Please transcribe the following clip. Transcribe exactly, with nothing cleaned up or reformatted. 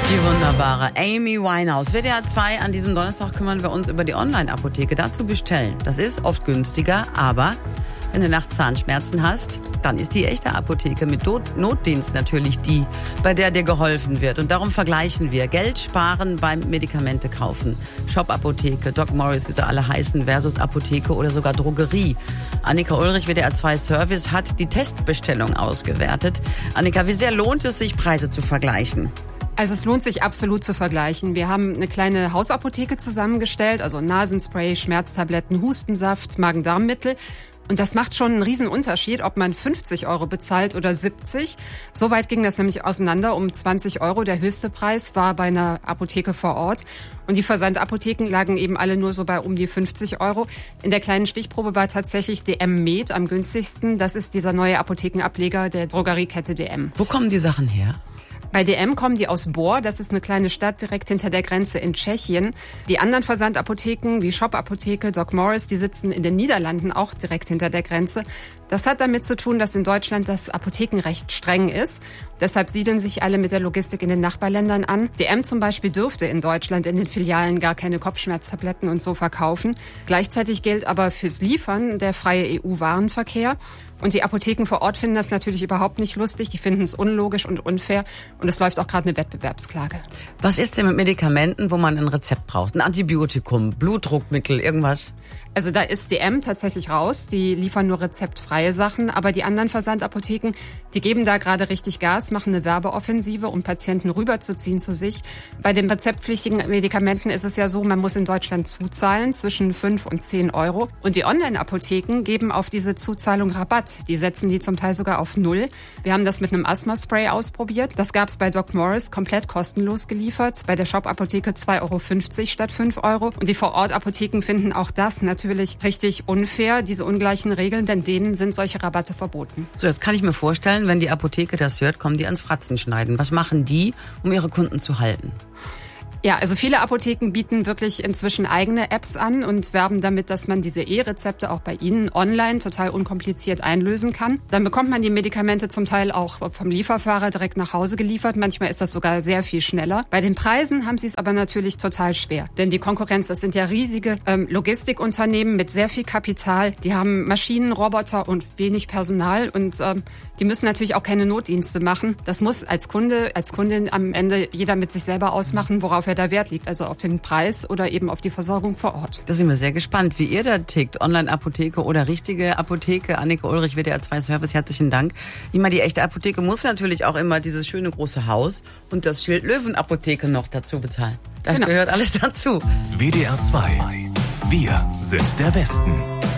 Die wunderbare Amy Winehouse. W D R zwei, an diesem Donnerstag kümmern wir uns über die Online-Apotheke. Dazu bestellen. Das ist oft günstiger, aber wenn du nachts Zahnschmerzen hast, dann ist die echte Apotheke mit Notdienst natürlich die, bei der dir geholfen wird. Und darum vergleichen wir Geld sparen beim Medikamente kaufen. Shop-Apotheke, Doc Morris, wie sie alle heißen, versus Apotheke oder sogar Drogerie. Annika Ulrich, W D R zwei Service, hat die Testbestellung ausgewertet. Annika, wie sehr lohnt es sich, Preise zu vergleichen? Also es lohnt sich absolut zu vergleichen. Wir haben eine kleine Hausapotheke zusammengestellt, also Nasenspray, Schmerztabletten, Hustensaft, Magen-Darm-Mittel. Und das macht schon einen riesen Unterschied, ob man fünfzig Euro bezahlt oder siebzig. So weit ging das nämlich auseinander, um zwanzig Euro. Der höchste Preis war bei einer Apotheke vor Ort. Und die Versandapotheken lagen eben alle nur so bei um die fünfzig Euro. In der kleinen Stichprobe war tatsächlich D M Med am günstigsten. Das ist dieser neue Apothekenableger der Drogeriekette D M. Wo kommen die Sachen her? Bei D M kommen die aus Bor, das ist eine kleine Stadt direkt hinter der Grenze in Tschechien. Die anderen Versandapotheken wie Shop-Apotheke, Doc Morris, die sitzen in den Niederlanden auch direkt hinter der Grenze. Das hat damit zu tun, dass in Deutschland das Apothekenrecht streng ist. Deshalb siedeln sich alle mit der Logistik in den Nachbarländern an. D M zum Beispiel dürfte in Deutschland in den Filialen gar keine Kopfschmerztabletten und so verkaufen. Gleichzeitig gilt aber fürs Liefern der freie E U-Warenverkehr. Und die Apotheken vor Ort finden das natürlich überhaupt nicht lustig. Die finden es unlogisch und unfair. Und es läuft auch gerade eine Wettbewerbsklage. Was ist denn mit Medikamenten, wo man ein Rezept braucht? Ein Antibiotikum, Blutdruckmittel, irgendwas? Also da ist D M tatsächlich raus. Die liefern nur rezeptfreie Sachen. Aber die anderen Versandapotheken, die geben da gerade richtig Gas, machen eine Werbeoffensive, um Patienten rüberzuziehen zu sich. Bei den rezeptpflichtigen Medikamenten ist es ja so, man muss in Deutschland zuzahlen zwischen fünf und zehn Euro. Und die Online-Apotheken geben auf diese Zuzahlung Rabatt. Die setzen die zum Teil sogar auf null. Wir haben das mit einem Asthma-Spray ausprobiert. Das gab es bei Doc Morris komplett kostenlos geliefert. Bei der Shop-Apotheke zwei Euro fünfzig statt fünf Euro. Und die Vor-Ort-Apotheken finden auch das natürlich richtig unfair, diese ungleichen Regeln, denn denen sind solche Rabatte verboten. So, jetzt kann ich mir vorstellen, wenn die Apotheke das hört, kommen die ans Fratzen schneiden. Was machen die, um ihre Kunden zu halten? Ja, also viele Apotheken bieten wirklich inzwischen eigene Apps an und werben damit, dass man diese E-Rezepte auch bei ihnen online total unkompliziert einlösen kann. Dann bekommt man die Medikamente zum Teil auch vom Lieferfahrer direkt nach Hause geliefert. Manchmal ist das sogar sehr viel schneller. Bei den Preisen haben sie es aber natürlich total schwer. Denn die Konkurrenz, das sind ja riesige ähm, Logistikunternehmen mit sehr viel Kapital. Die haben Maschinen, Roboter und wenig Personal und ähm, die müssen natürlich auch keine Notdienste machen. Das muss als Kunde, als Kundin am Ende jeder mit sich selber ausmachen, worauf er da Wert liegt, also auf den Preis oder eben auf die Versorgung vor Ort. Da sind wir sehr gespannt, wie ihr da tickt. Online-Apotheke oder richtige Apotheke. Annika Ulrich, W D R zwei Service, herzlichen Dank. Immer die echte Apotheke muss natürlich auch immer dieses schöne große Haus und das Schild Löwen-Apotheke noch dazu bezahlen. Das genau. Gehört alles dazu. W D R zwei. Wir sind der Westen.